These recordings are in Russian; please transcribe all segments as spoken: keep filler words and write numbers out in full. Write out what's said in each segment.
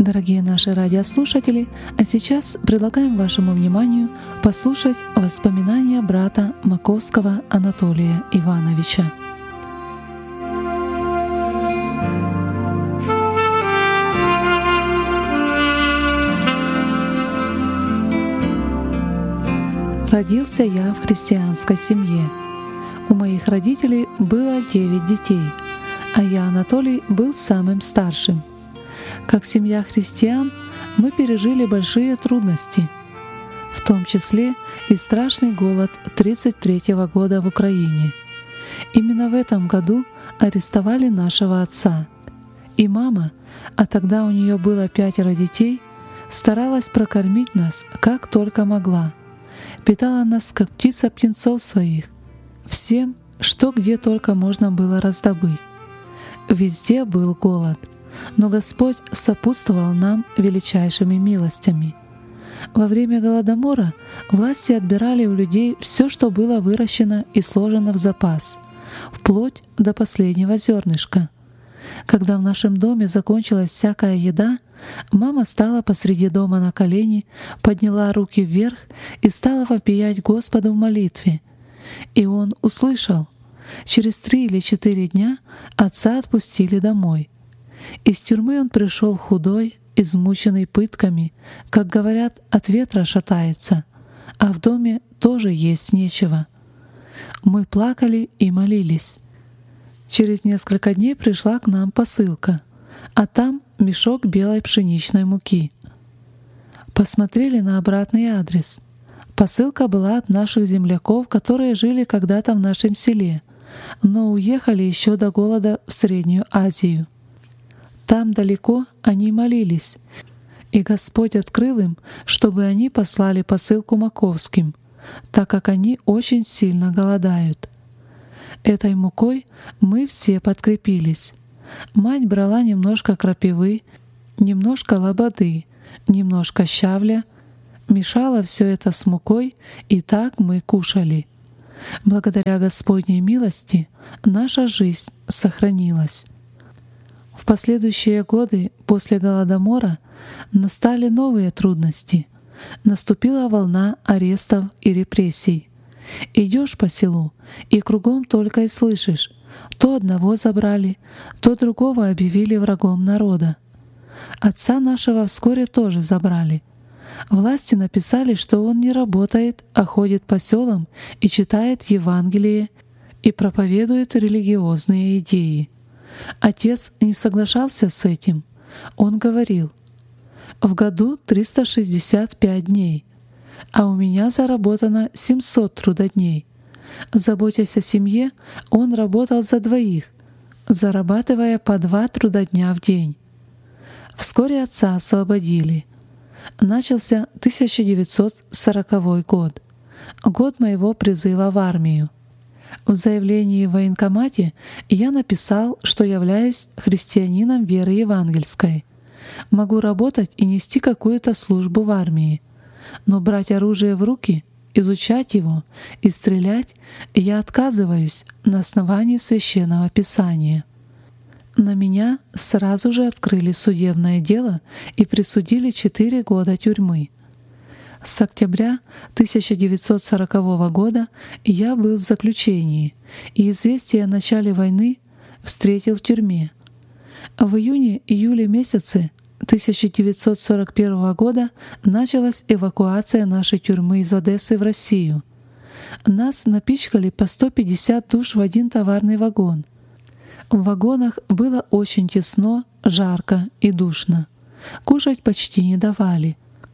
Дорогие наши радиослушатели, а сейчас предлагаем вашему вниманию послушать воспоминания брата Маковского Анатолия Ивановича. Родился я в христианской семье. У моих родителей было девять детей, а я, Анатолий, был самым старшим. Как семья христиан, мы пережили большие трудности, в том числе и страшный голод тридцать третьего года в Украине. Именно в этом году арестовали нашего отца. И мама, а тогда у нее было пятеро детей, старалась прокормить нас как только могла. Питала нас, как птица птенцов своих, всем, что где только можно было раздобыть. Везде был голод, но Господь сопутствовал нам величайшими милостями. Во время Голодомора власти отбирали у людей все, что было выращено и сложено в запас, вплоть до последнего зернышка. Когда в нашем доме закончилась всякая еда, мама стала посреди дома на колени, подняла руки вверх и стала вопиять Господу в молитве. И Он услышал. Через три или четыре дня отца отпустили домой. Из тюрьмы он пришел худой, измученный пытками, как говорят, от ветра шатается, а в доме тоже есть нечего. Мы плакали и молились. Через несколько дней пришла к нам посылка, а там мешок белой пшеничной муки. Посмотрели на обратный адрес. Посылка была от наших земляков, которые жили когда-то в нашем селе, но уехали еще до голода в Среднюю Азию. Там далеко они молились, и Господь открыл им, чтобы они послали посылку Маковским, так как они очень сильно голодают. Этой мукой мы все подкрепились. Мать брала немножко крапивы, немножко лободы, немножко щавля, мешала все это с мукой, и так мы кушали. Благодаря Господней милости наша жизнь сохранилась. В последующие годы после Голодомора настали новые трудности. Наступила волна арестов и репрессий. Идешь по селу, и кругом только и слышишь: то одного забрали, то другого объявили врагом народа. Отца нашего вскоре тоже забрали. Власти написали, что он не работает, а ходит по селам и читает Евангелие и проповедует религиозные идеи. Отец не соглашался с этим. Он говорил: «В году триста шестьдесят пять дней, а у меня заработано семьсот трудодней». Заботясь о семье, он работал за двоих, зарабатывая по два трудодня в день. Вскоре отца освободили. Начался тысяча девятьсот сороковой год, год моего призыва в армию. В заявлении в военкомате я написал, что являюсь христианином веры евангельской. Могу работать и нести какую-то службу в армии, но брать оружие в руки, изучать его и стрелять я отказываюсь на основании Священного Писания. На меня сразу же открыли судебное дело и присудили четыре года тюрьмы. С октября тысяча девятьсот сорокового года я был в заключении, и известие о начале войны встретил в тюрьме. В июне-июле месяце тысяча девятьсот сорок первого года началась эвакуация нашей тюрьмы из Одессы в Россию. Нас напичкали по сто пятьдесят душ в один товарный вагон. В вагонах было очень тесно, жарко и душно. Кушать почти не давали.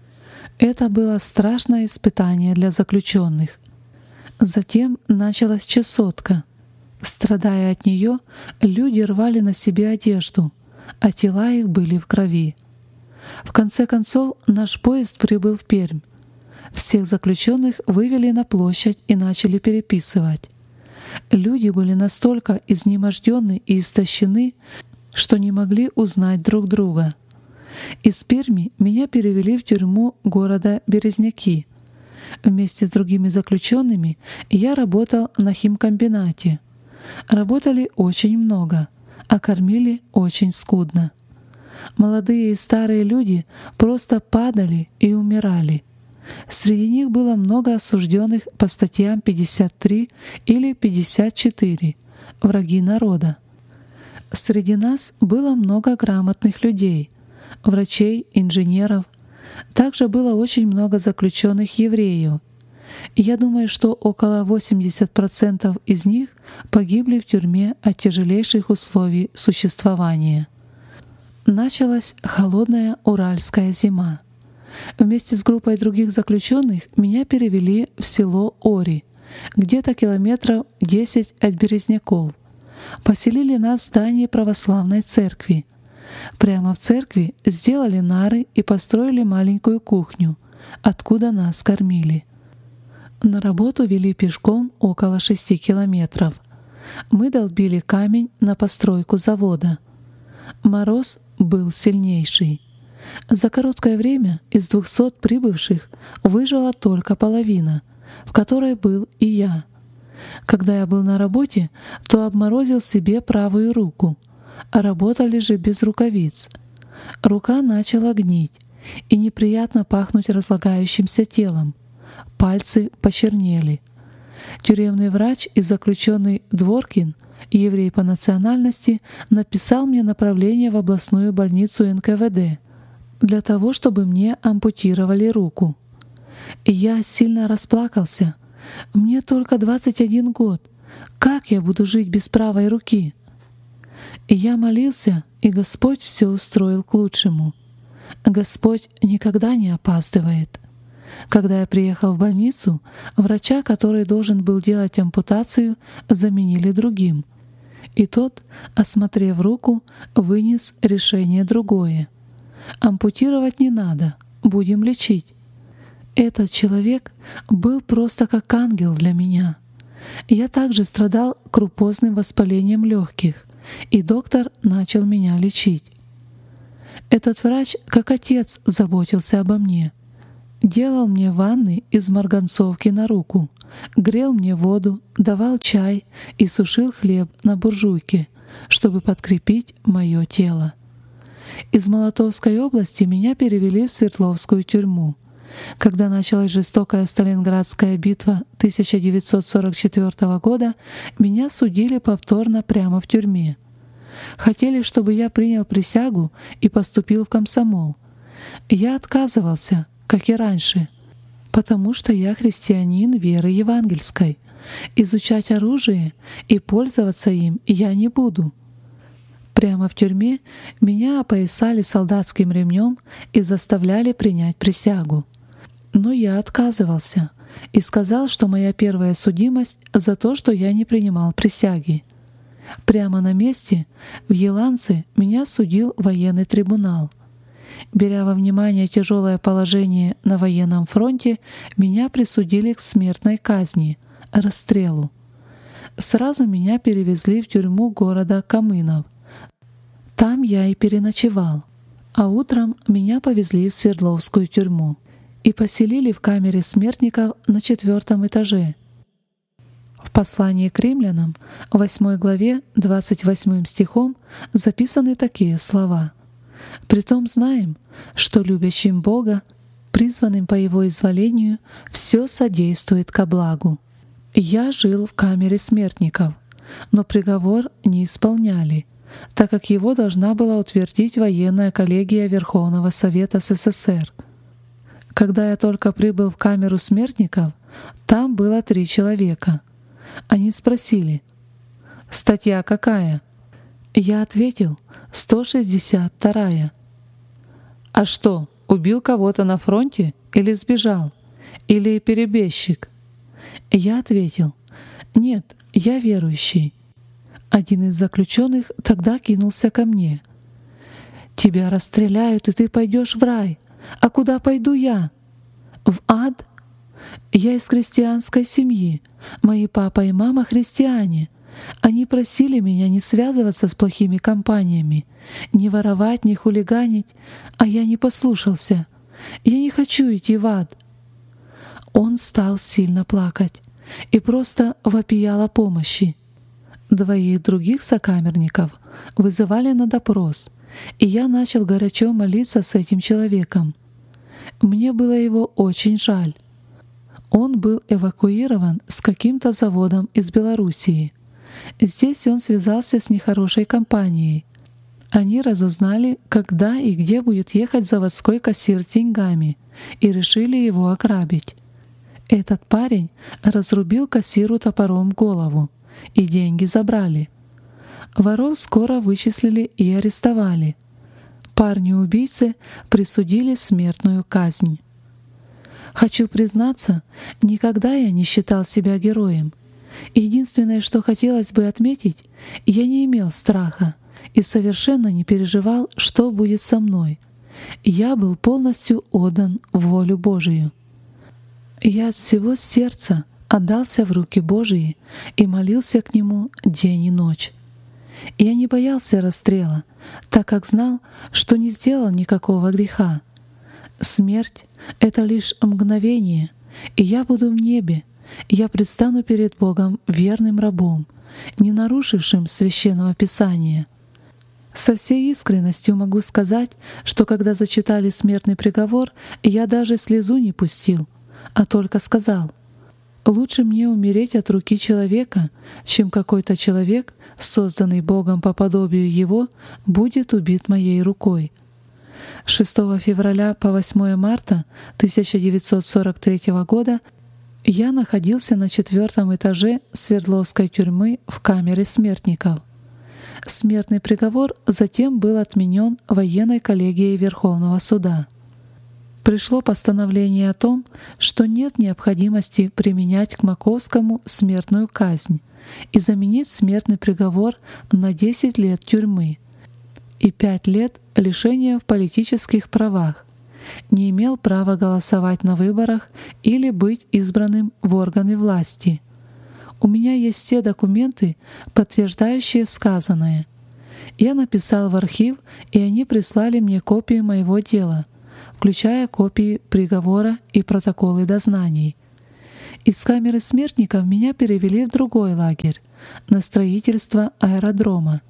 Это было страшное испытание для заключенных. Затем началась чесотка. Страдая от нее, люди рвали на себе одежду, а тела их были в крови. В конце концов наш поезд прибыл в Пермь. Всех заключенных вывели на площадь и начали переписывать. Люди были настолько изнемождены и истощены, что не могли узнать друг друга. Из Перми меня перевели в тюрьму города Березняки. Вместе с другими заключенными я работал на химкомбинате. Работали очень много, а кормили очень скудно. молодые и старые люди просто падали и умирали. Среди них было много осужденных по статьям пятьдесят три или пятьдесят четыре «Враги народа». Среди нас было много грамотных людей, врачей, инженеров. Также было очень много заключенных евреев. Я думаю, что около восемьдесят процентов из них погибли в тюрьме от тяжелейших условий существования. Началась холодная уральская зима. Вместе с группой других заключенных меня перевели в село Ори, где-то километров десять от Березняков. Поселили нас в здании православной церкви. Прямо в церкви сделали нары и построили маленькую кухню, откуда нас кормили. На работу вели пешком около шести километров. Мы долбили камень на постройку завода. Мороз был сильнейший. За короткое время из двухсот прибывших выжила только половина, в которой был и я. Когда я был на работе, то обморозил себе правую руку, а работали же без рукавиц. Рука начала гнить и неприятно пахнуть разлагающимся телом. Пальцы почернели. Тюремный врач и заключенный Дворкин, еврей по национальности, написал мне направление в областную больницу эн ка вэ дэ для того, чтобы мне ампутировали руку. И я сильно расплакался. Мне только двадцать один год. Как я буду жить без правой руки? И я молился, и Господь все устроил к лучшему. Господь никогда не опаздывает. Когда я приехал в больницу, врача, который должен был делать ампутацию, заменили другим. И тот, осмотрев руку, вынес решение другое. Ампутировать не надо, будем лечить. Этот человек был просто как ангел для меня. Я также страдал крупозным воспалением легких, и доктор начал меня лечить. Этот врач, как отец, заботился обо мне. Делал мне ванны из марганцовки на руку, грел мне воду, давал чай и сушил хлеб на буржуйке, чтобы подкрепить мое тело. Из Молотовской области меня перевели в Свердловскую тюрьму. Когда началась жестокая Сталинградская битва тысяча девятьсот сорок четвёртого года, меня судили повторно прямо в тюрьме. Хотели, чтобы я принял присягу и поступил в комсомол. Я отказывался, как и раньше, потому что я христианин веры евангельской. Изучать оружие и пользоваться им я не буду. Прямо в тюрьме меня опоясали солдатским ремнем и заставляли принять присягу. Но я отказывался и сказал, что моя первая судимость за то, что я не принимал присяги. Прямо на месте, в Еланце, меня судил военный трибунал. Беря во внимание тяжелое положение на военном фронте, меня присудили к смертной казни, расстрелу. Сразу меня перевезли в тюрьму города Камынов. Там я и переночевал, а утром меня повезли в Свердловскую тюрьму и поселили в камере смертников на четвертом этаже. В послании к римлянам, в восьмой главе, двадцать восьмым стихом, записаны такие слова: «Притом знаем, что любящим Бога, призванным по Его изволению, все содействует ко благу». Я жил в камере смертников, но приговор не исполняли, так как его должна была утвердить военная коллегия Верховного Совета эс эс эс эр. Когда я только прибыл в камеру смертников, там было три человека. Они спросили: «Статья какая?» Я ответил: сто шестьдесят вторая. «А что, убил кого-то на фронте или сбежал? Или перебежчик?» Я ответил: «Нет, я верующий». Один из заключенных тогда кинулся ко мне: «Тебя расстреляют, и ты пойдешь в рай. А куда пойду я? В ад? Я из христианской семьи. Мои папа и мама христиане. Они просили меня не связываться с плохими компаниями, не воровать, не хулиганить, а я не послушался. Я не хочу идти в ад». Он стал сильно плакать и просто вопиял о помощи. Двоих других сокамерников вызывали на допрос и я начал горячо молиться с этим человеком. Мне было его очень жаль. Он был эвакуирован с каким-то заводом из Белоруссии. Здесь он связался с нехорошей компанией. Они разузнали, когда и где будет ехать заводской кассир с деньгами, и решили его ограбить. Этот парень разрубил кассиру топором голову, и деньги забрали. Воров скоро вычислили и арестовали. Парню-убийце присудили смертную казнь. Хочу признаться, никогда я не считал себя героем. Единственное, что хотелось бы отметить, я не имел страха и совершенно не переживал, что будет со мной. Я был полностью отдан в волю Божию. Я от всего сердца отдался в руки Божии и молился к Нему день и ночь. Я не боялся расстрела, так как знал, что не сделал никакого греха. Смерть — это лишь мгновение, и я буду в небе, и я предстану перед Богом верным рабом, не нарушившим Священного Писания. Со всей искренностью могу сказать, что когда зачитали смертный приговор, я даже слезу не пустил, а только сказал: «Лучше мне умереть от руки человека, чем какой-то человек, созданный Богом по подобию Его, будет убит моей рукой». шестого февраля по восьмое марта тысяча девятьсот сорок третьего года я находился на четвертом этаже Свердловской тюрьмы в камере смертников. Смертный приговор затем был отменен военной коллегией Верховного суда. Пришло постановление о том, что нет необходимости применять к Маковскому смертную казнь и заменить смертный приговор на десять лет тюрьмы и пять лет лишения в политических правах, не имел права голосовать на выборах или быть избранным в органы власти. У меня есть все документы, подтверждающие сказанное. Я написал в архив, и они прислали мне копии моего дела, включая копии приговора и протоколы дознаний. Из камеры смертников меня перевели в другой лагерь, на строительство аэродрома.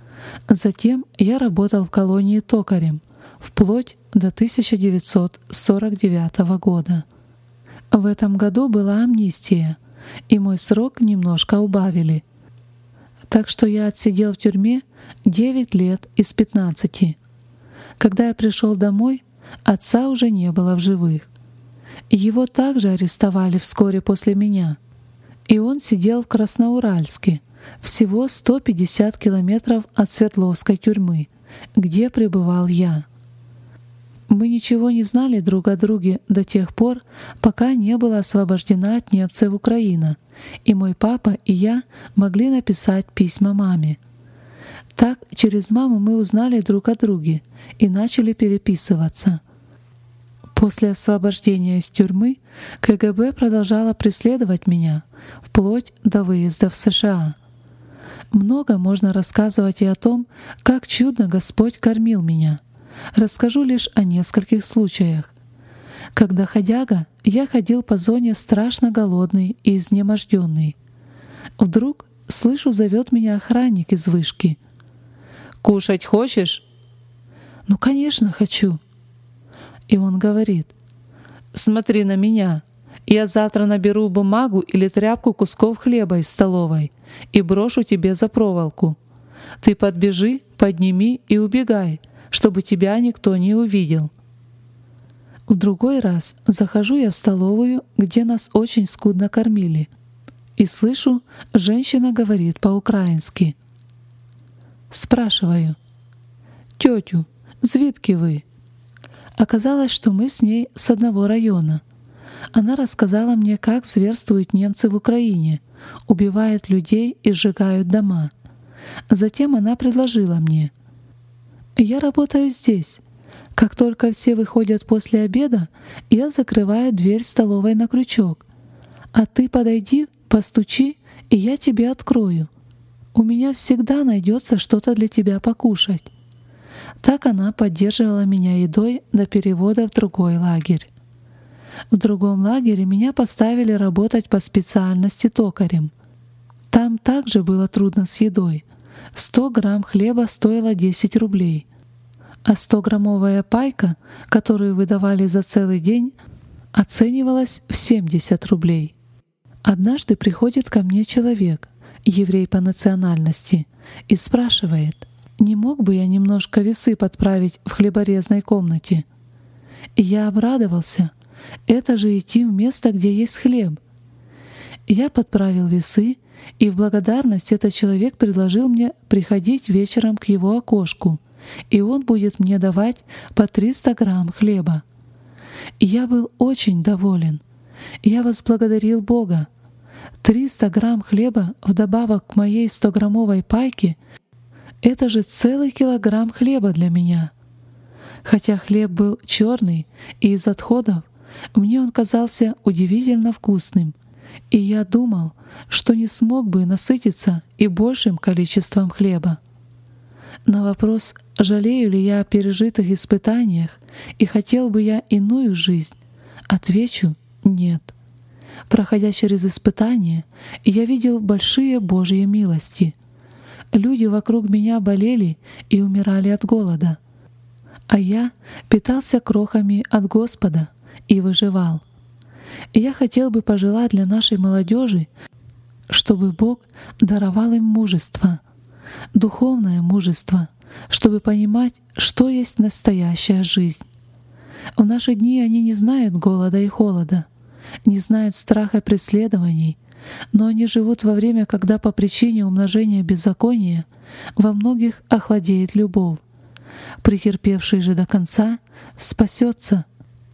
Затем я работал в колонии токарем, вплоть до тысяча девятьсот сорок девятого года. В этом году была амнистия, и мой срок немножко убавили. Так что я отсидел в тюрьме девять лет из пятнадцати. Когда я пришел домой, отца уже не было в живых. Его также арестовали вскоре после меня, и он сидел в Красноуральске, всего сто пятьдесят километров от Свердловской тюрьмы, где пребывал я. Мы ничего не знали друг о друге до тех пор, пока не была освобождена от немцев Украина, и мой папа и я могли написать письма маме. Так, через маму мы узнали друг о друге и начали переписываться. После освобождения из тюрьмы ка гэ бэ продолжало преследовать меня, вплоть до выезда в Сэ Шэ А. Много можно рассказывать и о том, как чудно Господь кормил меня. Расскажу лишь о нескольких случаях. Как доходяга, я ходил по зоне страшно голодный и изнеможденный. Вдруг слышу, зовет меня охранник из вышки. «Кушать хочешь?» «Ну, конечно, хочу». И он говорит: «Смотри на меня. Я завтра наберу бумагу или тряпку кусков хлеба из столовой и брошу тебе за проволоку. Ты подбежи, подними и убегай, чтобы тебя никто не увидел». В другой раз захожу я в столовую, где нас очень скудно кормили, и слышу, женщина говорит по-украински. Спрашиваю: «Тетю, звідки вы?» Оказалось, что мы с ней с одного района. Она рассказала мне, как зверствуют немцы в Украине, убивают людей и сжигают дома. Затем она предложила мне: «Я работаю здесь. Как только все выходят после обеда, я закрываю дверь столовой на крючок. А ты подойди, постучи, и я тебе открою. У меня всегда найдется что-то для тебя покушать». Так она поддерживала меня едой до перевода в другой лагерь. В другом лагере меня поставили работать по специальности токарем. Там также было трудно с едой. сто грамм хлеба стоило десять рублей. а стограммовая пайка, которую выдавали за целый день, оценивалась в семьдесят рублей. Однажды приходит ко мне человек, еврей по национальности, и спрашивает, не мог бы я немножко весы подправить в хлеборезной комнате? И я обрадовался, это же идти в место, где есть хлеб. Я подправил весы, и в благодарность этот человек предложил мне приходить вечером к его окошку, и он будет мне давать по триста грамм хлеба. И я был очень доволен. Я возблагодарил Бога. триста грамм хлеба вдобавок к моей стограммовой пайке — это же целый килограмм хлеба для меня. Хотя хлеб был черный и из отходов, мне он казался удивительно вкусным, и я думал, что не смог бы насытиться и большим количеством хлеба. На вопрос, жалею ли я о пережитых испытаниях и хотел бы я иную жизнь, отвечу — нет. Проходя через испытания, я видел большие Божьи милости. Люди вокруг меня болели и умирали от голода, а я питался крохами от Господа и выживал. И я хотел бы пожелать для нашей молодежи, чтобы Бог даровал им мужество, духовное мужество, чтобы понимать, что есть настоящая жизнь. В наши дни они не знают голода и холода, не знают страха преследований, но они живут во время, когда по причине умножения беззакония во многих охладеет любовь. Претерпевший же до конца спасется.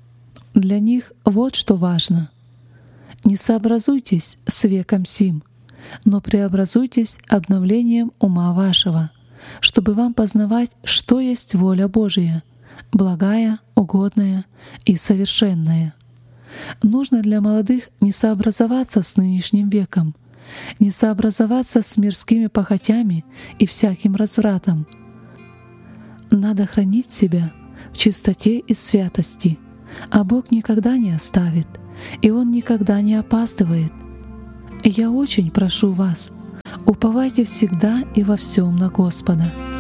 Для них вот что важно. Не сообразуйтесь с веком сим, но преобразуйтесь обновлением ума вашего, чтобы вам познавать, что есть воля Божия, благая, угодная и совершенная. Нужно для молодых не сообразоваться с нынешним веком, не сообразоваться с мирскими похотями и всяким развратом. Надо хранить себя в чистоте и святости, а Бог никогда не оставит, и Он никогда не опаздывает. Я очень прошу вас, уповайте всегда и во всем на Господа.